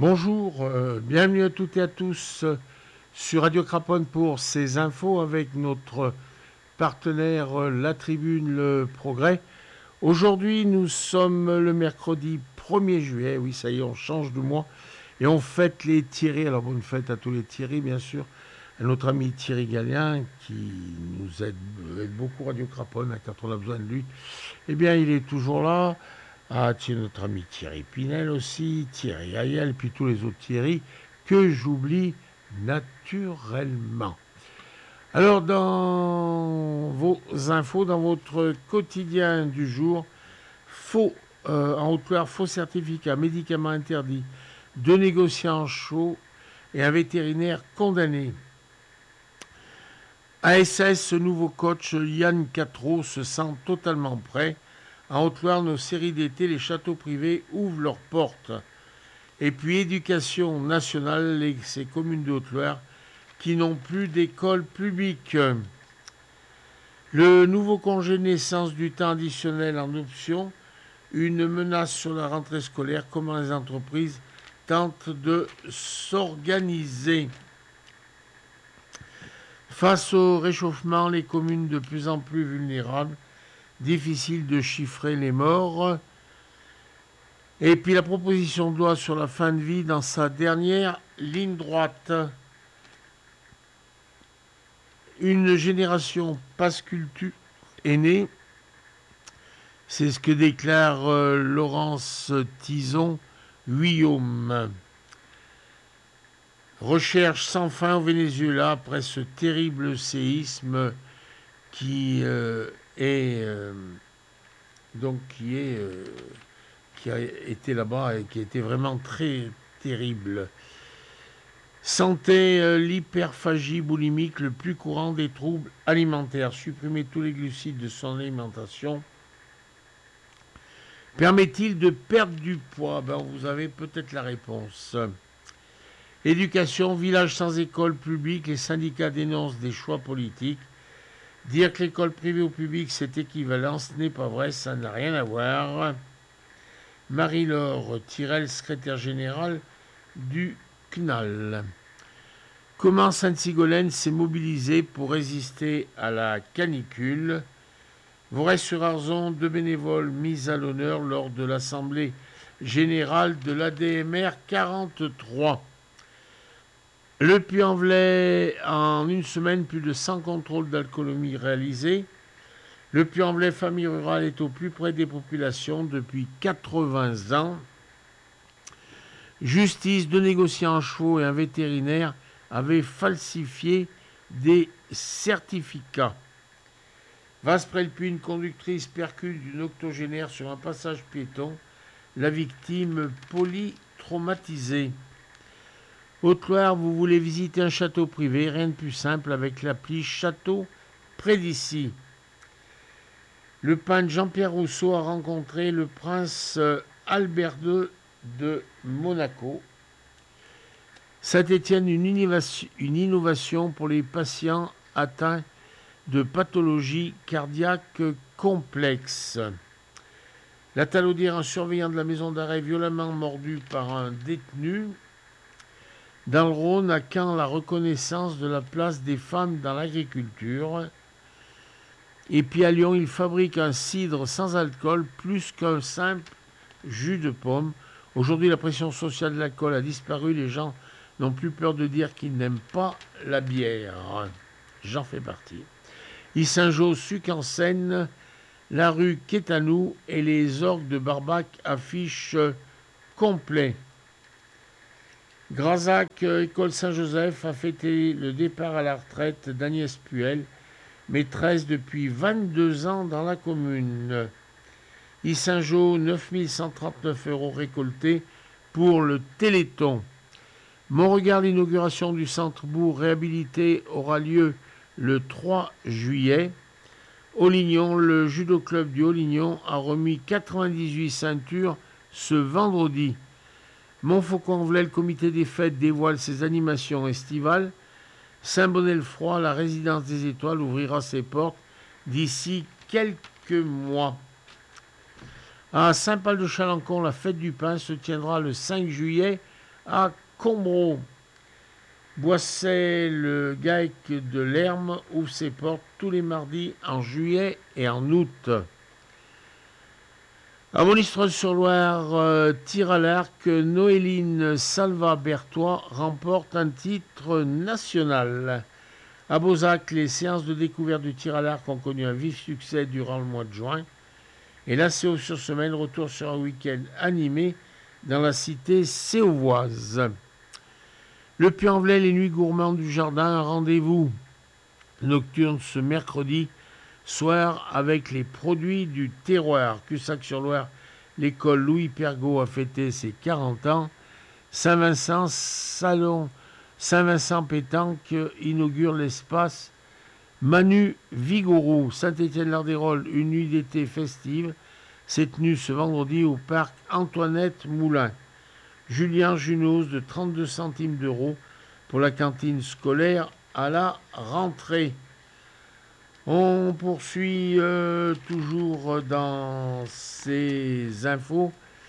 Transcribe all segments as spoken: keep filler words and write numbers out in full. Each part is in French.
Bonjour, euh, bienvenue à toutes et à tous euh, sur Radio Craponne pour ces infos avec notre partenaire euh, La Tribune Le Progrès. Aujourd'hui, nous sommes le mercredi premier juillet, oui ça y est, on change de mois et on fête les Thierry. Alors bonne fête à tous les Thierry bien sûr, à notre ami Thierry Gallien qui nous aide, aide beaucoup Radio Craponne hein, quand on a besoin de lui. Eh bien il est toujours là. Ah, tiens, notre ami Thierry Pinel aussi, Thierry Ayel, puis tous les autres Thierry que j'oublie naturellement. Alors, dans vos infos, dans votre quotidien du jour, faux, euh, en Haute-Loire, faux certificat, médicaments interdits, deux négociants chauds et un vétérinaire condamné. A S S, ce nouveau coach, Yann Quatreau, se sent totalement prêt. En Haute-Loire, nos séries d'été, les châteaux privés ouvrent leurs portes. Et puis, éducation nationale, les, ces communes de Haute-Loire qui n'ont plus d'école publique. Le nouveau congé de naissance du temps additionnel en option, une menace sur la rentrée scolaire, comment les entreprises tentent de s'organiser. Face au réchauffement, les communes de plus en plus vulnérables, difficile de chiffrer les morts. Et puis la proposition de loi sur la fin de vie dans sa dernière ligne droite. Une génération passe culture est née. C'est ce que déclare euh, Laurence Tison-Guillaume. Recherche sans fin au Venezuela après ce terrible séisme qui euh, est euh, donc qui est euh, qui a été là-bas et qui a été vraiment très terrible. Santé, euh, l'hyperphagie boulimique, le plus courant des troubles alimentaires. Supprimer tous les glucides de son alimentation. Permet-il de perdre du poids? Ben, vous avez peut-être la réponse. Éducation, village sans école publique, les syndicats dénoncent des choix politiques. Dire que l'école privée ou publique c'est équivalent, ce n'est pas vrai, ça n'a rien à voir. Marie-Laure Tirel, secrétaire générale du C N A L. Comment Sainte-Sigolène s'est mobilisée pour résister à la canicule? Vorey-sur-Arzon, deux bénévoles mis à l'honneur lors de l'Assemblée générale de l'A D M R quarante-trois. Le Puy-en-Velay, en une semaine, plus de cent contrôles d'alcoolémie réalisés. Le Puy-en-Velay Famille Rurale est au plus près des populations depuis quatre-vingts ans. Justice, deux négociants en chevaux et un vétérinaire avaient falsifié des certificats. Vasprel-Puy, une conductrice percute d'une octogénaire sur un passage piéton. La victime polytraumatisée. Haute-Loire, vous voulez visiter un château privé, rien de plus simple avec l'appli Château près d'ici. Le peintre Jean-Pierre Rousseau a rencontré le prince Albert deux de Monaco. Saint-Étienne, une innovation, une innovation pour les patients atteints de pathologies cardiaques complexes. La Talaudière, un surveillant de la maison d'arrêt violemment mordu par un détenu. Dans le Rhône, à Caen, la reconnaissance de la place des femmes dans l'agriculture. Et puis à Lyon, il fabrique un cidre sans alcool plus qu'un simple jus de pomme. Aujourd'hui, la pression sociale de l'alcool a disparu. Les gens n'ont plus peur de dire qu'ils n'aiment pas la bière. J'en fais partie. Yssingeau, Suc en Seine, la rue Quétanou et les orgues de Barbac affichent complet. Grazac, école Saint-Joseph, a fêté le départ à la retraite d'Agnès Puel, maîtresse depuis vingt-deux ans dans la commune. Yssingeau, neuf mille cent trente-neuf euros récoltés pour le Téléthon. Montregard, l'inauguration du centre-bourg réhabilité aura lieu le trois juillet. Aulignon, le judo club du Aulignon a remis quatre-vingt-dix-huit ceintures ce vendredi. Montfaucon-en-Velay, le comité des fêtes dévoile ses animations estivales. Saint-Bonnet-le-Froid, la résidence des étoiles, ouvrira ses portes d'ici quelques mois. À Saint-Paul-de-Chalancon, la fête du pain se tiendra le cinq juillet à Combreau. Boisset, le GAEC de l'Herme, ouvre ses portes tous les mardis en juillet et en août. À Monistrol-sur-Loire, euh, tir à l'arc, Noéline Salva-Bertois remporte un titre national. À Beauzac, les séances de découverte du tir à l'arc ont connu un vif succès durant le mois de juin. Et la Séau-sur-Semaine retourne sur un week-end animé dans la cité séovoise. Le Puy-en-Velay, les nuits gourmandes du jardin, un rendez-vous nocturne ce mercredi soir avec les produits du terroir. Cussac-sur-Loire, l'école Louis Pergaud a fêté ses quarante ans. Saint-Vincent, salon Saint-Vincent Pétanque inaugure l'espace Manu Vigouroux. Saint-Étienne-Lardérolles, une nuit d'été festive s'est tenue ce vendredi au parc Antoinette Moulin. Julien Junos de trente-deux centimes d'euros pour la cantine scolaire à la rentrée. On poursuit euh, toujours dans ces infos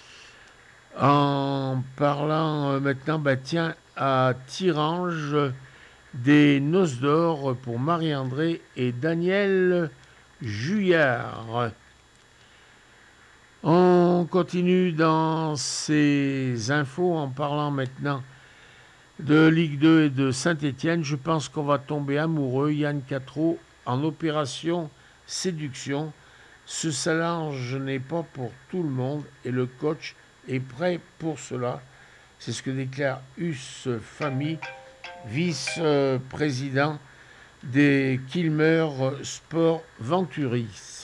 en parlant euh, maintenant, bah tiens, à Tirange, des noces d'or pour Marie-André et Daniel Juillard. On continue dans ces infos en parlant maintenant de Ligue deux et de Saint-Étienne. Je pense qu'on va tomber amoureux. Yann Quatreau en opération séduction. Ce challenge n'est pas pour tout le monde et le coach est prêt pour cela. C'est ce que déclare Us Famille, vice-président des Kilmer Sport Venturis.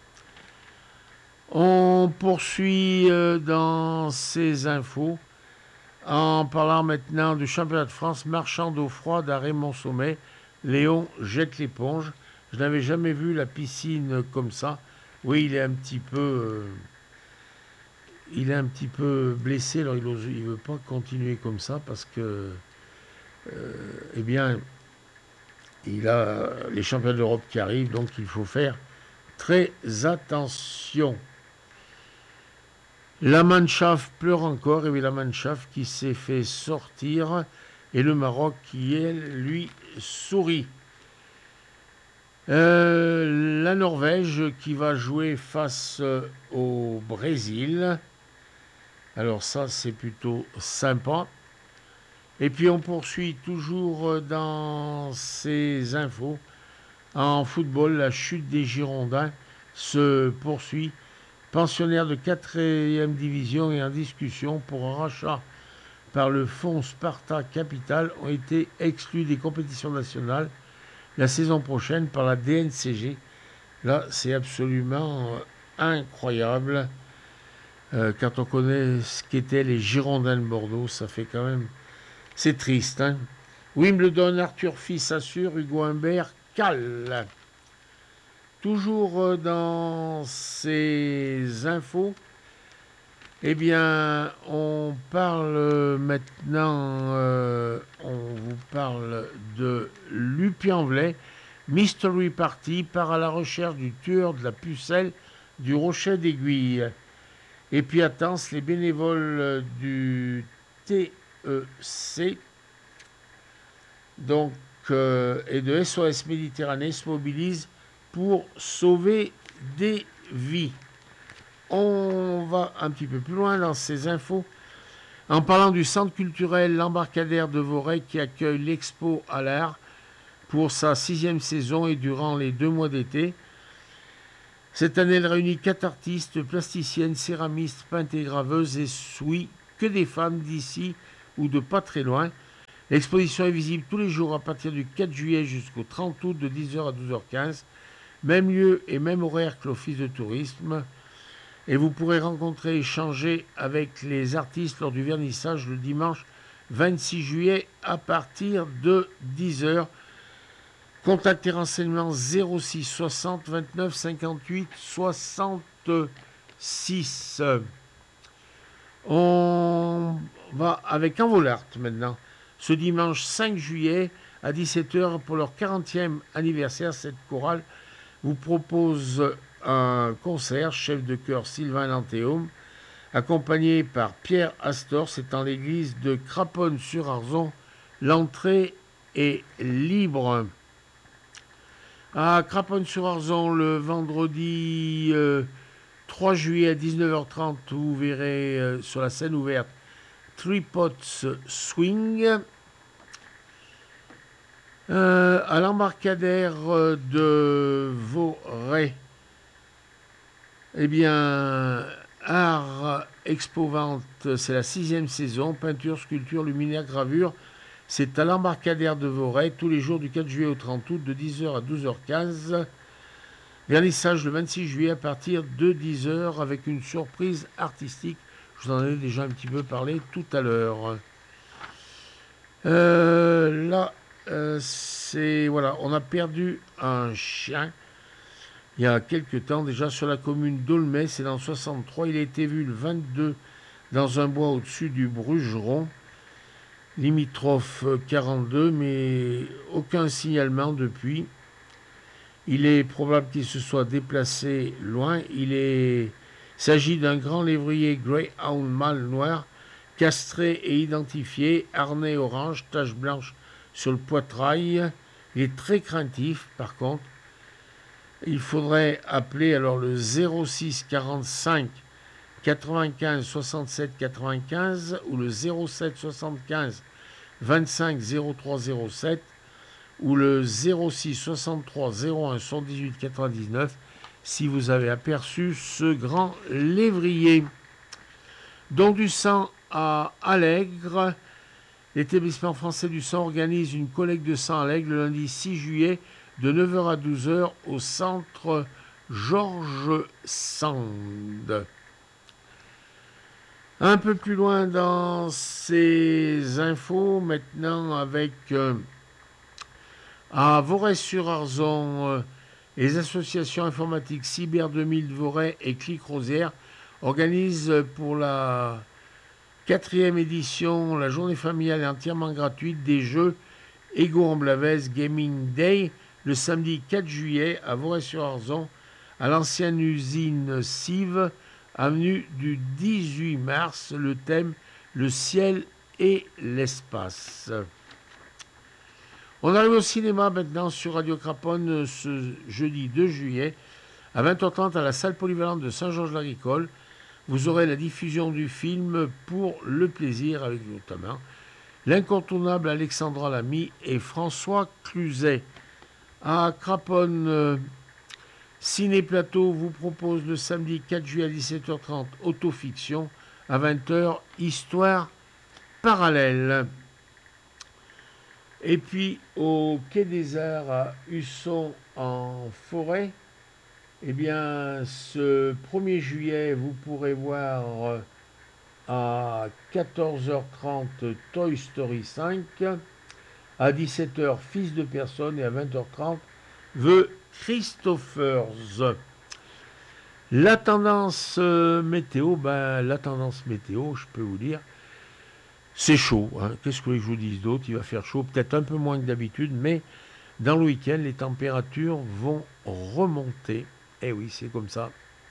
On poursuit dans ces infos en parlant maintenant du championnat de France. Marchand d'eau froide à Raymond-Sommet. Léon jette l'éponge. Je n'avais jamais vu la piscine comme ça. Oui, il est un petit peu, euh, il est un petit peu blessé. Alors il ne veut pas continuer comme ça parce que, euh, eh bien, il a les championnats d'Europe qui arrivent, donc il faut faire très attention. La Mannschaft pleure encore, et oui, la Mannschaft qui s'est fait sortir, et le Maroc qui, elle, lui, sourit. Euh, la Norvège qui va jouer face au Brésil. Alors ça, c'est plutôt sympa. Et puis on poursuit toujours dans ces infos. En football, la chute des Girondins se poursuit. Pensionnaires de quatrième division et en discussion pour un rachat par le fonds Sparta Capital ont été exclus des compétitions nationales la saison prochaine par la D N C G. Là, c'est absolument incroyable. Euh, quand on connaît ce qu'étaient les Girondins de Bordeaux, ça fait quand même... C'est triste, hein. Wimbledon, Arthur Fils assure, Hugo Humbert cale. Toujours dans ces infos, eh bien, on parle maintenant, euh, on vous parle de l'U Puy-en-Velay. Mystery Party part à la recherche du tueur de la pucelle du Rocher d'Aiguille. Et puis, à Tence, les bénévoles du T E C donc, euh, et de S O S Méditerranée se mobilisent pour sauver des vies. On va un petit peu plus loin dans ces infos en parlant du centre culturel L'Embarcadère de Voreille qui accueille l'Expo à l'art pour sa sixième saison et durant les deux mois d'été. Cette année, elle réunit quatre artistes, plasticiennes, céramistes, peintres et graveuses et suit que des femmes d'ici ou de pas très loin. L'exposition est visible tous les jours à partir du quatre juillet jusqu'au trente août de dix heures à douze heures quinze. Même lieu et même horaire que l'Office de tourisme. Et vous pourrez rencontrer et échanger avec les artistes lors du vernissage le dimanche vingt-six juillet à partir de dix heures. Contact et renseignements zéro six soixante vingt-neuf cinquante-huit soixante-six. On va avec Envolart maintenant. Ce dimanche cinq juillet à dix-sept heures pour leur quarantième anniversaire, cette chorale vous propose un concert, chef de chœur Sylvain Lantéum, accompagné par Pierre Astor. C'est en l'église de Craponne-sur-Arzon. L'entrée est libre. À Craponne-sur-Arzon, le vendredi euh, trois juillet à dix-neuf heures trente, vous verrez euh, sur la scène ouverte Three Pots Swing. Euh, à l'embarcadère de Voray, eh bien, Art Expo-Vente, c'est la sixième saison, peinture, sculpture, luminaire, gravure. C'est à l'embarcadère de Voray, tous les jours du quatre juillet au trente août, de dix heures à douze heures quinze. Vernissage le vingt-six juillet à partir de dix heures avec une surprise artistique. Je vous en ai déjà un petit peu parlé tout à l'heure. Euh, là, euh, c'est voilà, on a perdu un chien il y a quelques temps déjà sur la commune d'Aulnay, c'est dans soixante-trois. Il a été vu le vingt-deux dans un bois au-dessus du Brugeron, limitrophe quarante-deux, mais aucun signalement depuis. Il est probable qu'il se soit déplacé loin. Il est... s'agit d'un grand lévrier Greyhound mâle noir, castré et identifié, harnais orange, tache blanche sur le poitrail. Il est très craintif par contre. Il faudrait appeler alors le zéro six quarante-cinq quatre-vingt-quinze soixante-sept quatre-vingt-quinze ou le zéro sept soixante-quinze vingt-cinq zéro trois zéro sept ou le zéro six soixante-trois zéro un soixante-dix-huit quatre-vingt-dix-neuf si vous avez aperçu ce grand lévrier. Don du sang à Allègre. L'établissement français du sang organise une collecte de sang à Allègre le lundi six juillet de neuf heures à douze heures au centre Georges Sand. Un peu plus loin dans ces infos, maintenant avec euh, à Voray-sur-Arzon, euh, les associations informatiques Cyber deux mille de Voray et Clic Rosière organisent pour la quatrième édition, la journée familiale entièrement gratuite des jeux Ego en Blavet Gaming Day le samedi quatre juillet à Voray-sur-Arzon, à l'ancienne usine Cive, avenue du dix-huit mars. Le thème, le ciel et l'espace. On arrive au cinéma maintenant sur Radio Craponne ce jeudi deux juillet à vingt heures trente à la salle polyvalente de Saint-Georges-l'Agricole. Vous aurez la diffusion du film Pour le plaisir avec notamment l'incontournable Alexandra Lamy et François Cluzet. À Craponne, euh, Ciné Plateau vous propose le samedi quatre juillet à dix-sept heures trente Autofiction, à vingt heures Histoire parallèle. Et puis au Quai des Arts à Husson en Forêt, eh bien ce premier juillet vous pourrez voir à quatorze heures trente Toy Story cinq, à dix-sept heures Fils de personne et à vingt heures trente The Christophers. La tendance euh, météo, ben, la tendance météo, je peux vous dire, c'est chaud. Hein. Qu'est-ce que je vous dise d'autre? Il va faire chaud, peut-être un peu moins que d'habitude, mais dans le week-end, les températures vont remonter. Eh oui, c'est comme ça.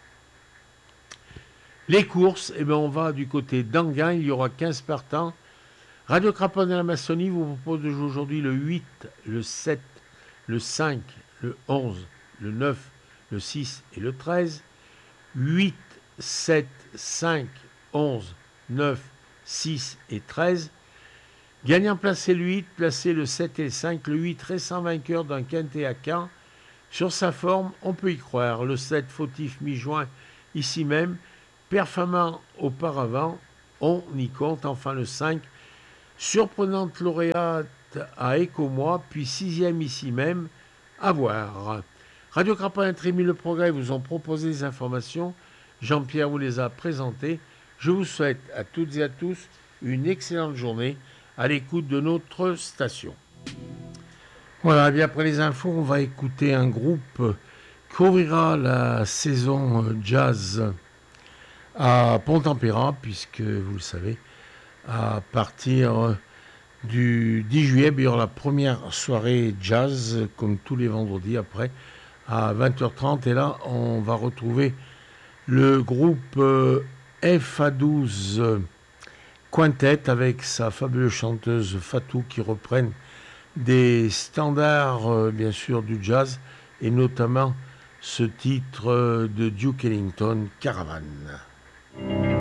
Les courses, eh ben, on va du côté d'Anguin, il y aura quinze partants. Radio Craponne et la Maçonnie vous propose de jouer aujourd'hui le huit, le sept, le cinq, le onze, le neuf, le six et le treize. huit, sept, cinq, onze, neuf, six et treize. Gagnant placé le huit, placé le sept et le cinq. Le huit, récent vainqueur d'un quintet à Caen. Sur sa forme, on peut y croire. Le sept, fautif mi-juin, ici même. Performant auparavant, on y compte. Enfin le cinq, surprenante lauréate à Écomois, puis sixième ici même, à voir. Radio Craponne et Trémy Le Progrès vous ont proposé des informations. Jean-Pierre vous les a présentées. Je vous souhaite à toutes et à tous une excellente journée à l'écoute de notre station. Voilà, et bien après les infos, on va écouter un groupe qui ouvrira la saison jazz à Pont-Températ, puisque vous le savez, à partir du dix juillet, il y aura la première soirée jazz, comme tous les vendredis après, à vingt heures trente. Et là, on va retrouver le groupe euh, F A douze Quintet avec sa fabuleuse chanteuse Fatou qui reprennent des standards euh, bien sûr du jazz et notamment ce titre euh, de Duke Ellington, Caravane.